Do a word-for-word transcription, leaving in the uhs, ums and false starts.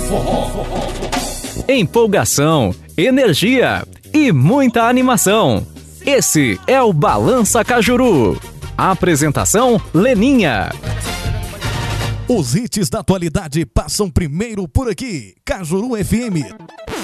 Empolgação, energia e muita animação. Esse é o Balança Cajuru. Apresentação Leninha. Os hits da atualidade passam primeiro por aqui. Cajuru F M.